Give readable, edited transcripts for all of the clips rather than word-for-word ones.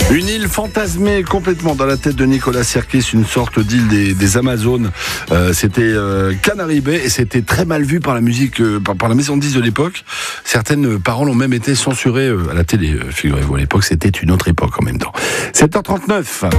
Une île fantasmée complètement dans la tête de Nicolas Sirkis, une sorte d'île des Amazones. C'était Canary Bay et c'était très mal vu par la musique, par la maison de disques de l'époque. Certaines paroles ont même été censurées à la télé, figurez-vous. À l'époque, c'était une autre époque en même temps. 7h39.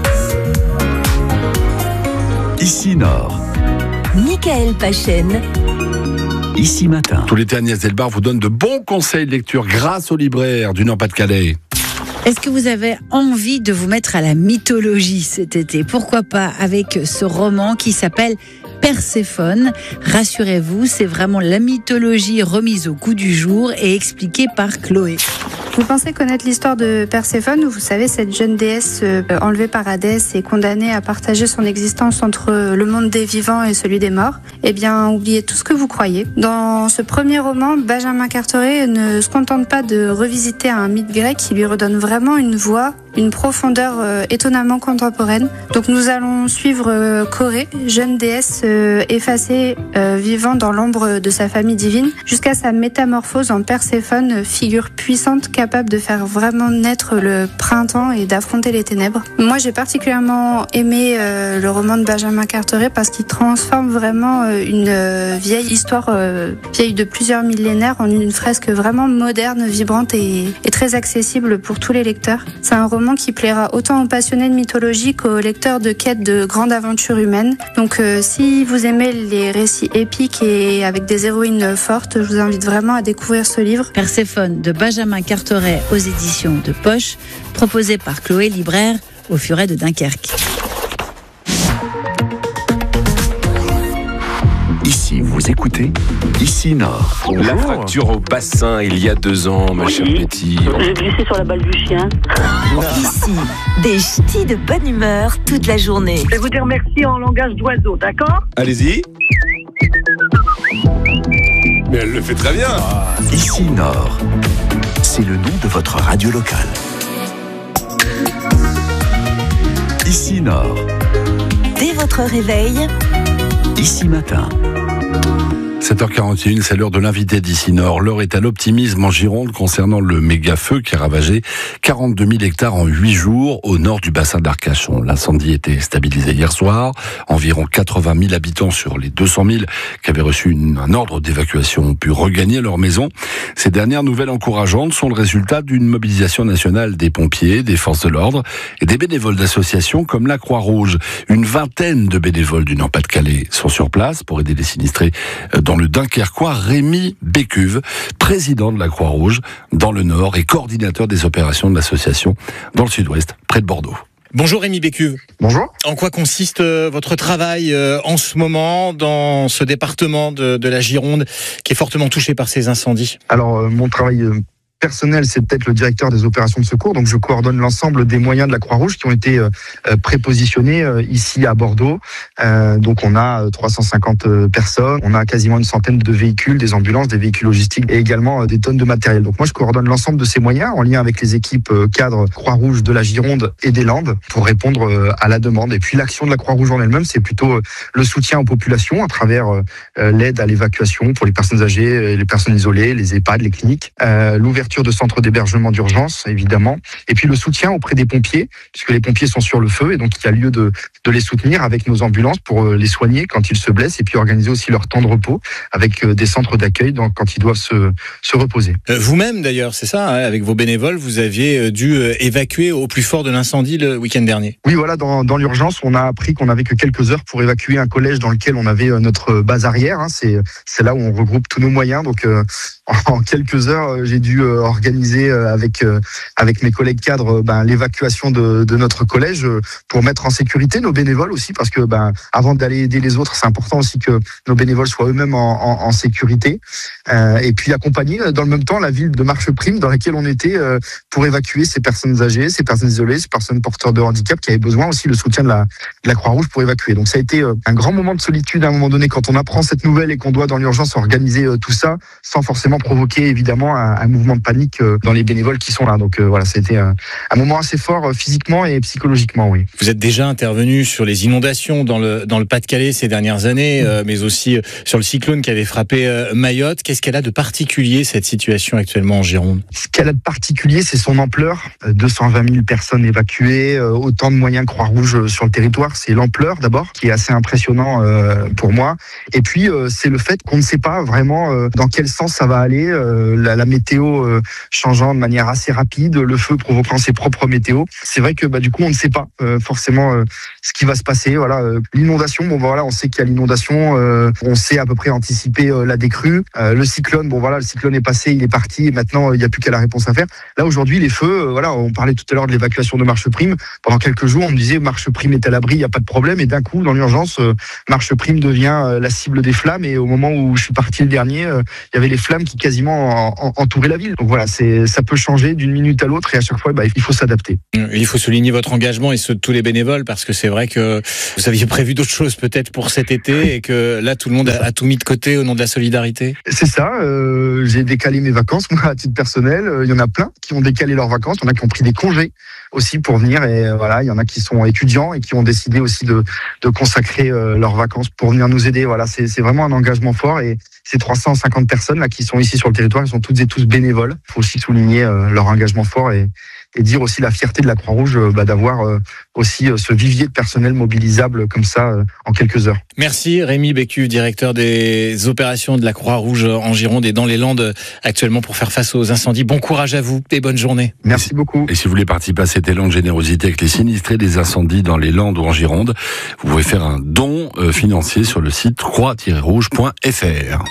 Ici Nord. Michael Pachen. Ici Matin. Tout l'été, Agnès Delbar vous donne de bons conseils de lecture grâce aux libraires du Nord-Pas-de-Calais. Est-ce que vous avez envie de vous mettre à la mythologie cet été ? Pourquoi pas avec ce roman qui s'appelle Perséphone. Rassurez-vous, c'est vraiment la mythologie remise au goût du jour et expliquée par Chloé. Vous pensez connaître l'histoire de Perséphone, où vous savez, cette jeune déesse enlevée par Hadès et condamnée à partager son existence entre le monde des vivants et celui des morts. Eh bien, oubliez tout ce que vous croyez. Dans ce premier roman, Benjamin Carteret ne se contente pas de revisiter un mythe grec, qui lui redonne vraiment une voix, une profondeur étonnamment contemporaine. Donc nous allons suivre Corée, jeune déesse effacée, vivant dans l'ombre de sa famille divine, jusqu'à sa métamorphose en Perséphone, figure puissante capable de faire vraiment naître le printemps et d'affronter les ténèbres. Moi, j'ai particulièrement aimé le roman de Benjamin Carteret parce qu'il transforme vraiment une vieille histoire, vieille de plusieurs millénaires, en une fresque vraiment moderne, vibrante et très accessible pour tous les lecteurs. C'est un roman qui plaira autant aux passionnés de mythologie qu'aux lecteurs de quêtes de grandes aventures humaines. Donc si vous aimez les récits épiques et avec des héroïnes fortes, je vous invite vraiment à découvrir ce livre. Perséphone de Benjamin Carteret aux éditions de Poche, proposé par Chloé, libraire au Furet de Dunkerque. Ici, vous écoutez Ici Nord. La fracture au bassin il y a 2 ans, ma chère Betty. J'ai glissé sur la balle du chien. Ici, des ch'tis de bonne humeur toute la journée. Je vais vous dire merci en langage d'oiseau, d'accord ? Allez-y. Mais elle le fait très bien. Ici Nord. C'est le nom de votre radio locale. Ici Nord. Dès votre réveil, Ici Matin. 7h41, c'est l'heure de l'invité d'Ici Nord. L'heure est à l'optimisme en Gironde concernant le méga feu qui a ravagé 42 000 hectares en 8 jours au nord du bassin d'Arcachon. L'incendie était stabilisé hier soir. Environ 80 000 habitants sur les 200 000 qui avaient reçu un ordre d'évacuation ont pu regagner leur maison. Ces dernières nouvelles encourageantes sont le résultat d'une mobilisation nationale des pompiers, des forces de l'ordre et des bénévoles d'associations comme la Croix-Rouge. Une vingtaine de bénévoles du Nord-Pas-de-Calais sont sur place pour aider les sinistrés dans le Dunkerquois. Rémi Bécuve, président de la Croix-Rouge dans le Nord et coordinateur des opérations de l'association dans le Sud-Ouest, près de Bordeaux. Bonjour Rémi Bécuve. Bonjour. En quoi consiste votre travail en ce moment dans ce département de la Gironde qui est fortement touché par ces incendies ? Alors, mon travail personnel, c'est peut-être le directeur des opérations de secours. Donc, je coordonne l'ensemble des moyens de la Croix-Rouge qui ont été prépositionnés ici à Bordeaux. Donc, on a 350 personnes. On a quasiment une centaine de véhicules, des ambulances, des véhicules logistiques et également des tonnes de matériel. Donc, moi, je coordonne l'ensemble de ces moyens en lien avec les équipes cadres Croix-Rouge de la Gironde et des Landes pour répondre à la demande. Et puis, l'action de la Croix-Rouge en elle-même, c'est plutôt le soutien aux populations à travers l'aide à l'évacuation pour les personnes âgées, les personnes isolées, les EHPAD, les cliniques, l'ouverture de centres d'hébergement d'urgence, évidemment, et puis le soutien auprès des pompiers, puisque les pompiers sont sur le feu, et donc il y a lieu de les soutenir avec nos ambulances pour les soigner quand ils se blessent, et puis organiser aussi leur temps de repos avec des centres d'accueil quand ils doivent se reposer. Vous-même, d'ailleurs, c'est ça, avec vos bénévoles, vous aviez dû évacuer au plus fort de l'incendie le week-end dernier. Oui, voilà, dans l'urgence, on a appris qu'on n'avait que quelques heures pour évacuer un collège dans lequel on avait notre base arrière. C'est là où on regroupe tous nos moyens, donc en quelques heures, j'ai dû organiser avec mes collègues cadres l'évacuation de notre collège pour mettre en sécurité nos bénévoles aussi, parce que avant d'aller aider les autres, c'est important aussi que nos bénévoles soient eux-mêmes en sécurité, et puis accompagner dans le même temps la ville de Marcheprime dans laquelle on était pour évacuer ces personnes âgées, ces personnes isolées, ces personnes porteurs de handicap qui avaient besoin aussi le soutien de la Croix-Rouge pour évacuer. Donc ça a été un grand moment de solitude à un moment donné quand on apprend cette nouvelle et qu'on doit dans l'urgence organiser tout ça sans forcément provoquer évidemment un mouvement de panique panique dans les bénévoles qui sont là. Donc voilà, c'était un moment assez fort physiquement et psychologiquement, oui. Vous êtes déjà intervenu sur les inondations dans le Pas-de-Calais ces dernières années, mais aussi sur le cyclone qui avait frappé Mayotte. Qu'est-ce qu'elle a de particulier, cette situation actuellement en Gironde? Ce qu'elle a de particulier, c'est son ampleur. 220 000 personnes évacuées, autant de moyens Croix-Rouge sur le territoire. C'est l'ampleur d'abord qui est assez impressionnant pour moi. Et puis c'est le fait qu'on ne sait pas vraiment dans quel sens ça va aller. La météo changeant de manière assez rapide, le feu provoquant ses propres météos. C'est vrai que du coup on ne sait pas forcément ce qui va se passer. Voilà, l'inondation. Bon voilà, on sait qu'il y a l'inondation. On sait à peu près anticiper la décrue. Le cyclone. Bon voilà, le cyclone est passé, il est parti. Et maintenant il n'y a plus qu'à la réponse à faire. Là aujourd'hui les feux. Voilà, on parlait tout à l'heure de l'évacuation de Marche Prime. Pendant quelques jours on me disait Marche Prime est à l'abri, il n'y a pas de problème. Et d'un coup dans l'urgence, Marche Prime devient la cible des flammes. Et au moment où je suis parti le dernier, il y avait les flammes qui quasiment entouraient la ville. Donc voilà, ça peut changer d'une minute à l'autre et à chaque fois il faut s'adapter. Il faut souligner votre engagement et ceux de tous les bénévoles, parce que c'est vrai que vous aviez prévu d'autres choses peut-être pour cet été et que là tout le monde a tout mis de côté au nom de la solidarité. C'est ça, j'ai décalé mes vacances moi à titre personnel. Il y en a plein qui ont décalé leurs vacances, il y en a qui ont pris des congés aussi pour venir, et voilà, il y en a qui sont étudiants et qui ont décidé aussi de consacrer leurs vacances pour venir nous aider. Voilà, c'est vraiment un engagement fort, et ces 350 personnes là qui sont ici sur le territoire, ils sont toutes et tous bénévoles. Il faut aussi souligner leur engagement fort et dire aussi la fierté de la Croix-Rouge d'avoir aussi ce vivier de personnel mobilisable comme ça en quelques heures. Merci Rémi Bécu, directeur des opérations de la Croix-Rouge en Gironde et dans les Landes actuellement pour faire face aux incendies. Bon courage à vous et bonne journée. Merci beaucoup. Et si vous voulez participer à cet élan de générosité avec les sinistrés des incendies dans les Landes ou en Gironde, vous pouvez faire un don financier sur le site croix-rouge.fr.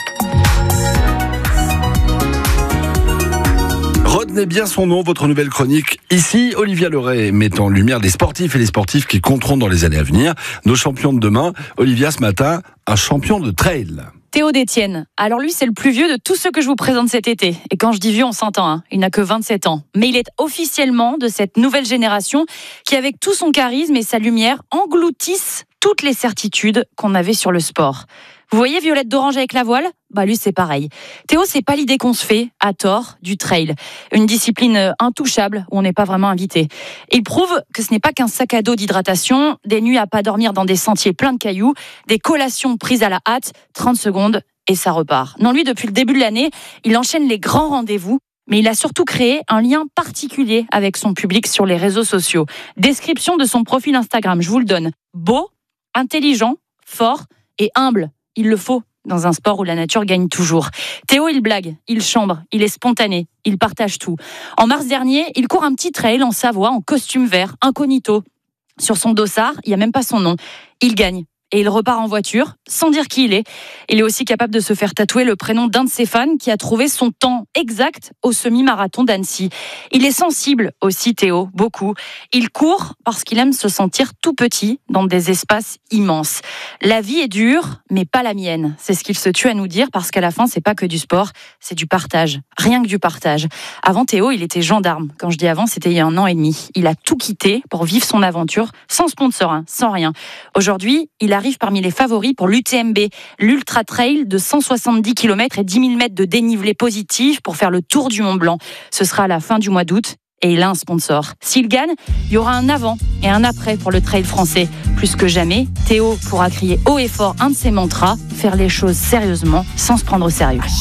Retenez bien son nom, votre nouvelle chronique. Ici, Olivia Leray met en lumière les sportifs et les sportifs qui compteront dans les années à venir. Nos champions de demain. Olivia, ce matin, un champion de trail. Théo Détienne. Alors lui, c'est le plus vieux de tous ceux que je vous présente cet été. Et quand je dis vieux, on s'entend, hein. Il n'a que 27 ans. Mais il est officiellement de cette nouvelle génération qui, avec tout son charisme et sa lumière, engloutissent toutes les certitudes qu'on avait sur le sport. Vous voyez Violette d'Orange avec la voile ? Lui, c'est pareil. Théo, c'est pas l'idée qu'on se fait, à tort, du trail. Une discipline intouchable où on n'est pas vraiment invité. Il prouve que ce n'est pas qu'un sac à dos d'hydratation, des nuits à pas dormir dans des sentiers pleins de cailloux, des collations prises à la hâte, 30 secondes et ça repart. Non, lui, depuis le début de l'année, il enchaîne les grands rendez-vous, mais il a surtout créé un lien particulier avec son public sur les réseaux sociaux. Description de son profil Instagram, je vous le donne. Beau, intelligent, fort et humble. Il le faut dans un sport où la nature gagne toujours. Théo, il blague, il chambre, il est spontané, il partage tout. En mars dernier, il court un petit trail en Savoie en costume vert, incognito. Sur son dossard, il n'y a même pas son nom. Il gagne. Et il repart en voiture, sans dire qui il est. Il est aussi capable de se faire tatouer le prénom d'un de ses fans qui a trouvé son temps exact au semi-marathon d'Annecy. Il est sensible aussi, Théo, beaucoup. Il court parce qu'il aime se sentir tout petit dans des espaces immenses. La vie est dure, mais pas la mienne. C'est ce qu'il se tue à nous dire, parce qu'à la fin, c'est pas que du sport, c'est du partage. Rien que du partage. Avant Théo, il était gendarme. Quand je dis avant, c'était il y a 1 an et demi. Il a tout quitté pour vivre son aventure, sans sponsor, sans rien. Aujourd'hui, il arrive parmi les favoris pour l'UTMB, l'Ultra Trail de 170 km et 10 000 mètres de dénivelé positif pour faire le tour du Mont Blanc. Ce sera à la fin du mois d'août et il a un sponsor. S'il gagne, il y aura un avant et un après pour le trail français. Plus que jamais, Théo pourra crier haut et fort un de ses mantras, faire les choses sérieusement sans se prendre au sérieux.